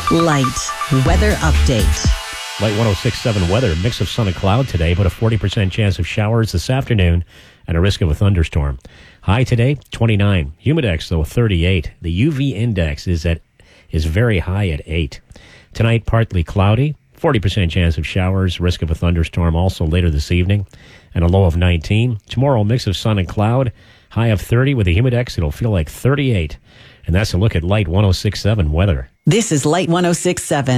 Light weather update. Light 106.7 weather, mix of sun and cloud today, but a 40% chance of showers this afternoon and a risk of a thunderstorm. High today, 29. Humidex, though, 38. The UV index is very high at 8. Tonight, partly cloudy, 40% chance of showers, risk of a thunderstorm also later this evening, and a low of 19. Tomorrow, mix of sun and cloud, high of 30. With a Humidex, it'll feel like 38. And that's a look at Light 106.7 weather. This is Light 106.7.